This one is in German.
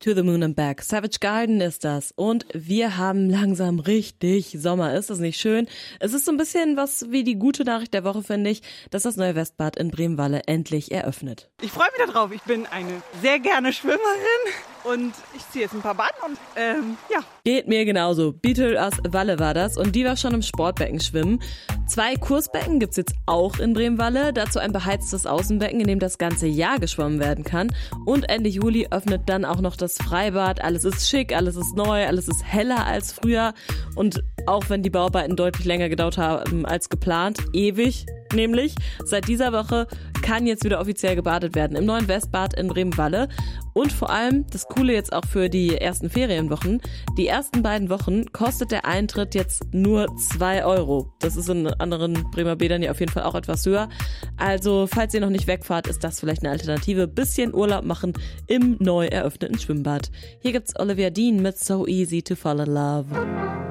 To the Moon and Back. Savage Garden ist das. Und wir haben langsam richtig Sommer. Ist das nicht schön? Es ist so ein bisschen was wie die gute Nachricht der Woche, finde ich, dass das neue Westbad in Bremenwalle endlich eröffnet. Ich freue mich darauf. Ich bin eine sehr gerne Schwimmerin und ich ziehe jetzt ein paar Bahnen und ja. Geht mir genauso. Beetle aus Walle war das und die war schon im Sportbecken schwimmen. 2 Kursbecken gibt's jetzt auch in Bremenwalle. Dazu ein beheiztes Außenbecken, in dem das ganze Jahr geschwommen werden kann. Und Ende Juli öffnet dann auch noch das Freibad. Alles ist schick, alles ist neu, alles ist heller als früher. Und auch wenn die Bauarbeiten deutlich länger gedauert haben als geplant, ewig nämlich, seit dieser Woche kann jetzt wieder offiziell gebadet werden im neuen Westbad in Bremenwalle. Und vor allem, das Coole jetzt auch für die ersten Ferienwochen, die ersten beiden Wochen kostet der Eintritt jetzt nur 2 Euro. Das ist in anderen Bremer Bädern ja auf jeden Fall auch etwas höher. Also, falls ihr noch nicht wegfahrt, ist das vielleicht eine Alternative. Bisschen Urlaub machen im neu eröffneten Schwimmbad. Hier gibt's Olivia Dean mit So Easy to Fall in Love.